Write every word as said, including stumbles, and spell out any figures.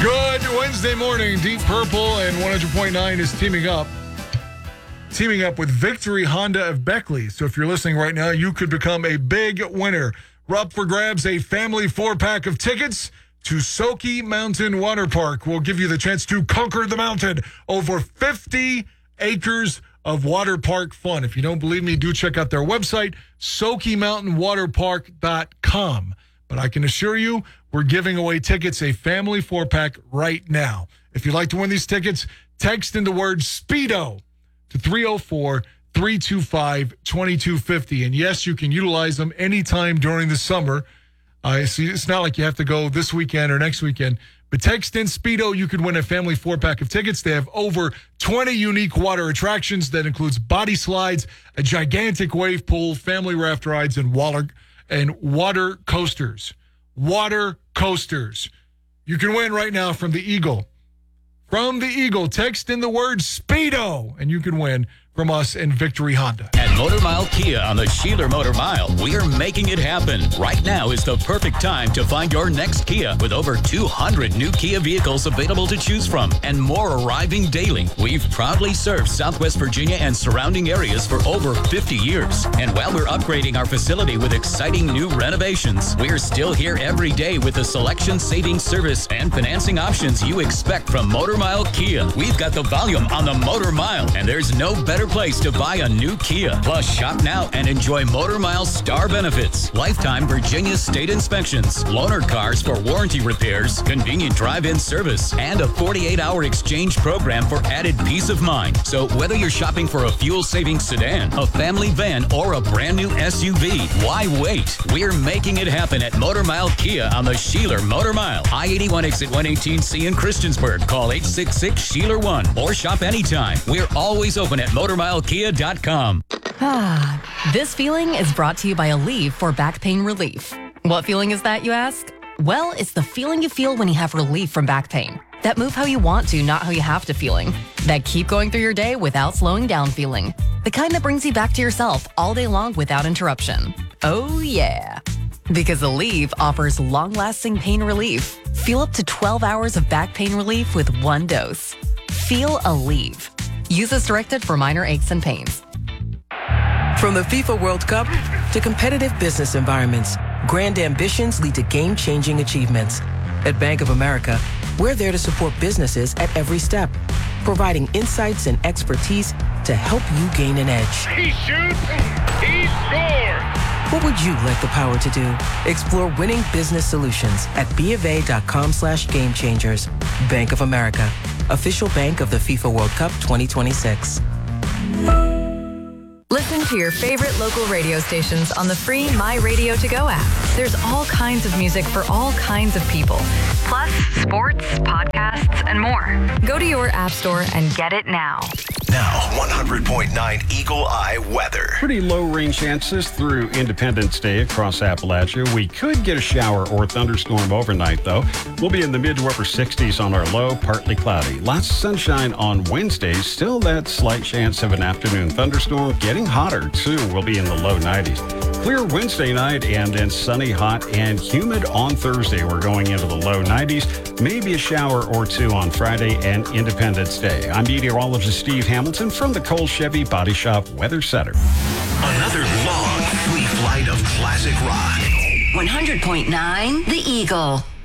Good Wednesday morning. Deep Purple and one hundred point nine is teaming up. Teaming up with Victory Honda of Beckley. So if you're listening right now, you could become a big winner. We're up for grabs a family four-pack of tickets to Soaky Mountain Water Park. We'll give you the chance to conquer the mountain. Over fifty acres of water park fun. If you don't believe me, do check out their website, soaky mountain water park dot com. But I can assure you, we're giving away tickets, a family four-pack right now. If you'd like to win these tickets, text in the word SPEEDO to three oh four, three two five, two two five oh. And yes, you can utilize them anytime during the summer. Uh, see, it's not like you have to go this weekend or next weekend. But text in SPEEDO, you could win a family four-pack of tickets. They have over twenty unique water attractions that includes body slides, a gigantic wave pool, family raft rides, and water, and water coasters. Water coasters. You can win right now from the Eagle. From the Eagle, text in the word SPEEDO, and you can win from us and Victory Honda. At Motor Mile Kia on the Sheeler Motor Mile, we are making it happen. Right now is the perfect time to find your next Kia with over two hundred new Kia vehicles available to choose from and more arriving daily. We've proudly served Southwest Virginia and surrounding areas for over fifty years. And while we're upgrading our facility with exciting new renovations, we're still here every day with the selection, saving service, and financing options you expect from Motor Mile Kia. We've got the volume on the Motor Mile, and there's no better place to buy a new Kia. Plus, shop now and enjoy Motor Mile Star benefits, lifetime Virginia state inspections, loaner cars for warranty repairs, convenient drive-in service, and a forty-eight hour exchange program for added peace of mind. So whether you're shopping for a fuel-saving sedan, a family van, or a brand new S U V, why wait? We're making it happen at Motor Mile Kia on the Sheeler Motor Mile. I eighty-one exit one eighteen C in Christiansburg. Call eight six six, S H E E L E R one or shop anytime. We're always open at motor mile kia dot com. Ah, this feeling is brought to you by Aleve for back pain relief. What feeling is that, you ask? Well, it's the feeling you feel when you have relief from back pain. That move how you want to, not how you have to feeling. That keep going through your day without slowing down feeling. The kind that brings you back to yourself all day long without interruption. Oh, yeah. Because Aleve offers long-lasting pain relief. Feel up to twelve hours of back pain relief with one dose. Feel Aleve. Use as directed for minor aches and pains. From the FIFA World Cup to competitive business environments, grand ambitions lead to game-changing achievements. At Bank of America, we're there to support businesses at every step, providing insights and expertise to help you gain an edge. He shoots, he scores! What would you like the power to do? Explore winning business solutions at bofa.com slash game changers. Bank of America, official bank of the FIFA World Cup twenty twenty-six. Listen to your favorite local radio stations on the free My Radio To Go app. There's all kinds of music for all kinds of people. Plus, sports, podcasts, and more. Go to your app store and get it now. Now, one hundred point nine Eagle Eye weather. Pretty low rain chances through Independence Day across Appalachia. We could get a shower or thunderstorm overnight, though. We'll be in the mid to upper sixties on our low, partly cloudy. Lots of sunshine on Wednesday. Still that slight chance of an afternoon thunderstorm. Getting hotter, too. We'll be in the low nineties. Clear Wednesday night and then sunny, hot, and humid on Thursday. We're going into the low nineties. Maybe a shower or two on Friday and Independence Day. I'm meteorologist Steve Hamilton from the Cole Chevy Body Shop Weather Center. Another long, free flight of classic rock. one hundred point nine The Eagle.